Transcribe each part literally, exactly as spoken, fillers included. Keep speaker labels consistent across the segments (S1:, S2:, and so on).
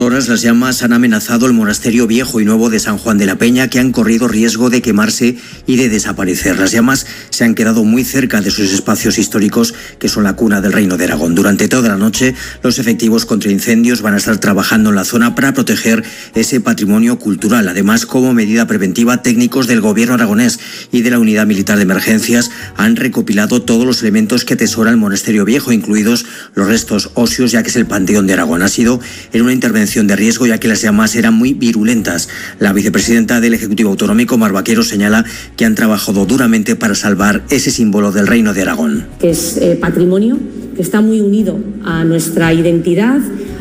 S1: horas las llamas han amenazado el monasterio viejo y nuevo de San Juan de la Peña, que han corrido riesgo de quemarse y de desaparecer. Las llamas se han quedado muy cerca de sus espacios históricos, que son la cuna del Reino de Aragón. Durante toda la noche, los efectivos contra incendios van a estar trabajando en la zona para proteger ese patrimonio cultural. Además, como medida preventiva, técnicos del gobierno aragonés y de la Unidad Militar de Emergencias han recopilado todos los elementos que atesora el monasterio viejo, incluidos los restos óseos, ya que es el Panteón de Aragón. Ha sido en una intervención de riesgo, ya que las llamas eran muy virulentas. La vicepresidenta del Ejecutivo Autonómico, Mar Vaquero, señala que han trabajado duramente para salvar ese símbolo del Reino de Aragón.
S2: Que es eh, patrimonio que está muy unido a nuestra identidad,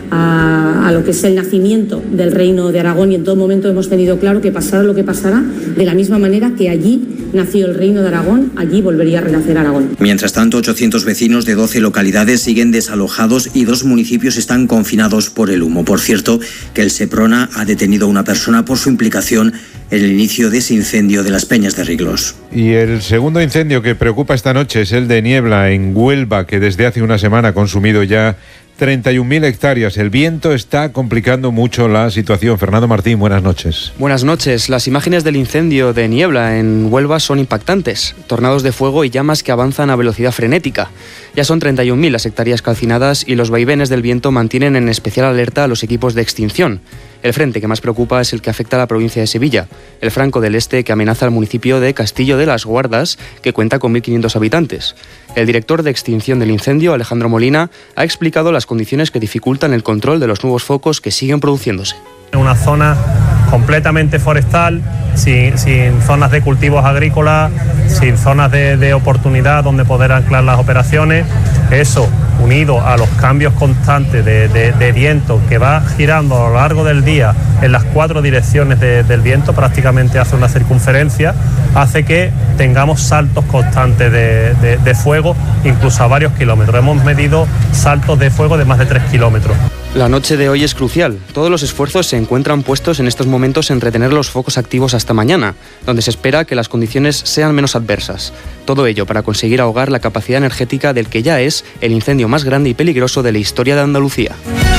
S2: a, a lo que es el nacimiento del Reino de Aragón, y en todo momento hemos tenido claro que pasara lo que pasara, de la misma manera que allí nació el Reino de Aragón, allí volvería a renacer Aragón.
S1: Mientras tanto, ochocientos vecinos de doce localidades siguen desalojados y dos municipios están confinados por el humo. Por cierto, que el Seprona ha detenido a una persona por su implicación en el inicio de ese incendio de las Peñas de Riglos.
S3: Y el segundo incendio que preocupa esta noche es el de Niebla, en Huelva, que desde hace una semana ha consumido ya treinta y un mil hectáreas. El viento está complicando mucho la situación. Fernando Martín, buenas noches.
S4: Buenas noches. Las imágenes del incendio de Niebla en Huelva son impactantes. Tornados de fuego y llamas que avanzan a velocidad frenética. Ya son treinta y un mil las hectáreas calcinadas y los vaivenes del viento mantienen en especial alerta a los equipos de extinción. El frente que más preocupa es el que afecta a la provincia de Sevilla, el Franco del Este, que amenaza al municipio de Castillo de las Guardas, que cuenta con mil quinientos habitantes. El director de extinción del incendio, Alejandro Molina, ha explicado las condiciones que dificultan el control de los nuevos focos que siguen produciéndose.
S5: Una zona completamente forestal, sin, sin zonas de cultivos agrícolas, sin zonas de, de oportunidad donde poder anclar las operaciones. Eso, unido a los cambios constantes de, de, de viento que va girando a lo largo del día en las cuatro direcciones de, del viento, prácticamente hace una circunferencia, hace que tengamos saltos constantes de, de, de fuego, incluso a varios kilómetros. Hemos medido saltos de fuego de más de tres kilómetros.
S4: La noche de hoy es crucial. Todos los esfuerzos se encuentran puestos en estos momentos en retener los focos activos hasta mañana, donde se espera que las condiciones sean menos adversas. Todo ello para conseguir ahogar la capacidad energética del que ya es el incendio más grande y peligroso de la historia de Andalucía.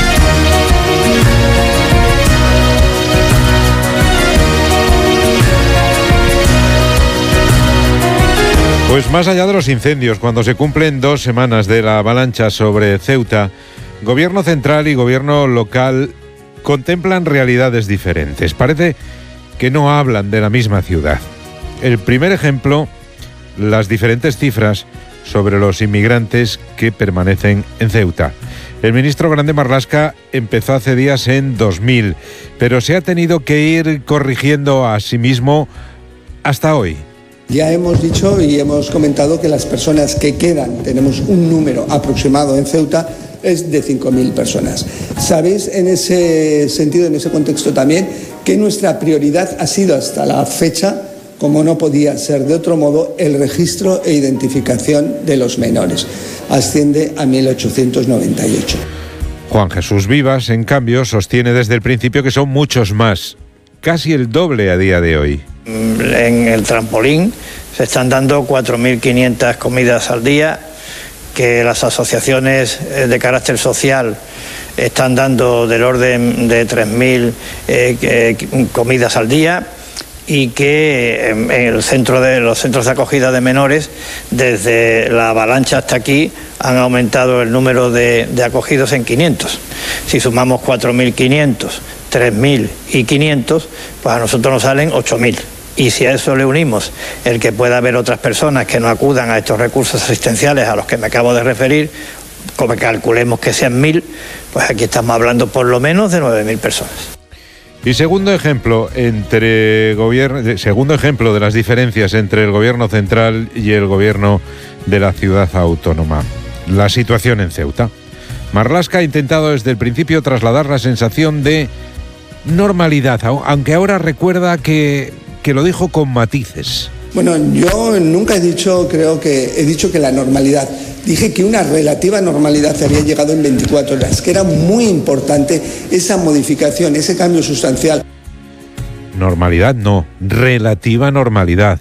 S3: Pues más allá de los incendios, cuando se cumplen dos semanas de la avalancha sobre Ceuta, Gobierno central y gobierno local contemplan realidades diferentes. Parece que no hablan de la misma ciudad. El primer ejemplo, las diferentes cifras sobre los inmigrantes que permanecen en Ceuta. El ministro Grande Marlaska empezó hace días en dos mil, pero se ha tenido que ir corrigiendo a sí mismo hasta hoy.
S6: Ya hemos dicho y hemos comentado que las personas que quedan, tenemos un número aproximado en Ceuta, es de cinco mil personas. Sabéis en ese sentido, en ese contexto también, que nuestra prioridad ha sido hasta la fecha, como no podía ser de otro modo, el registro e identificación de los menores. Asciende a mil ochocientos noventa y ocho.
S3: Juan Jesús Vivas, en cambio, sostiene desde el principio que son muchos más, casi el doble a día de hoy.
S7: En el trampolín se están dando cuatro mil quinientas comidas al día, que las asociaciones de carácter social están dando del orden de tres mil eh, comidas al día, y que en el centro de los centros de acogida de menores, desde la avalancha hasta aquí, han aumentado el número de, de acogidos en quinientos. Si sumamos cuatro mil quinientos, tres mil y quinientos, pues a nosotros nos salen ocho mil. Y si a eso le unimos el que pueda haber otras personas que no acudan a estos recursos asistenciales a los que me acabo de referir, como calculemos que sean mil, pues aquí estamos hablando por lo menos de nueve mil personas.
S3: Y segundo ejemplo, entre gobierno, segundo ejemplo de las diferencias entre el gobierno central y el gobierno de la ciudad autónoma, la situación en Ceuta. Marlaska ha intentado desde el principio trasladar la sensación de normalidad, aunque ahora recuerda que... que lo dijo con matices.
S6: Bueno, yo nunca he dicho, creo que he dicho que la normalidad. Dije que una relativa normalidad había llegado en veinticuatro horas, que era muy importante esa modificación, ese cambio sustancial.
S3: Normalidad no, relativa normalidad.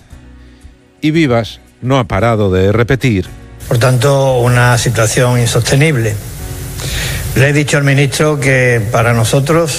S3: Y Vivas no ha parado de repetir.
S7: Por tanto, una situación insostenible. Le he dicho al ministro que para nosotros